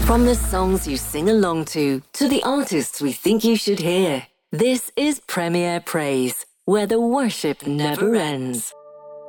From the songs you sing along to the artists we think you should hear. This is Premier Praise, where the worship never ends.